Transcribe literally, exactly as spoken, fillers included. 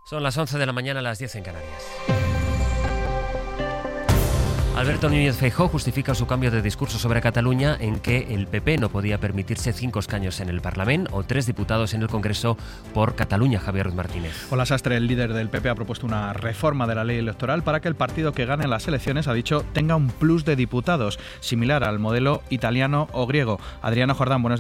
Son las once de la mañana, las diez en Canarias. Alberto Núñez Feijóo justifica su cambio de discurso sobre Cataluña en que el P P no podía permitirse cinco escaños en el Parlamento o tres diputados en el Congreso por Cataluña. Javier Ruiz Martínez. Hola Sastre, el líder del P P ha propuesto una reforma de la ley electoral para que el partido que gane las elecciones, ha dicho, tenga un plus de diputados, similar al modelo italiano o griego. Adriano Jordán, buenos días.